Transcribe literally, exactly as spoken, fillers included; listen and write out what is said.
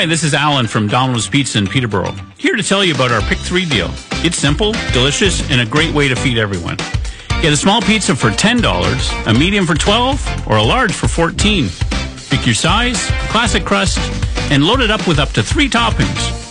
Hi, this is Alan from Domino's Pizza in Peterborough, here to tell you about our Pick three deal. It's simple, delicious, and a great way to feed everyone. Get a small pizza for ten dollars, a medium for twelve dollars, or a large for fourteen dollars. Pick your size, classic crust, and load it up with up to three toppings.